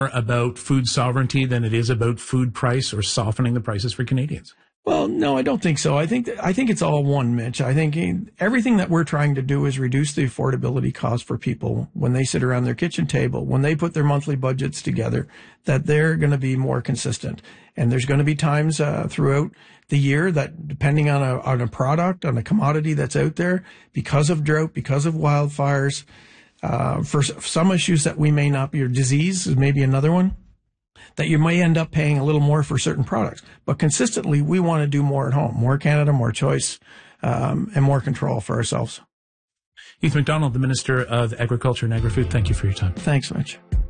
about food sovereignty than it is about food price or softening the prices for Canadians? Well, no, I don't think so. I think it's all one, Mitch. I think everything that we're trying to do is reduce the affordability cost for people when they sit around their kitchen table, when they put their monthly budgets together, that they're going to be more consistent. And there's going to be times throughout the year that, depending on a product, on a commodity that's out there, because of drought, because of wildfires, for some issues that we may not be, or disease is maybe another one, that you may end up paying a little more for certain products. But consistently, we want to do more at home, more Canada, more choice, and more control for ourselves. Heath MacDonald, the Minister of Agriculture and Agri-Food, thank you for your time. Thanks, Mitch.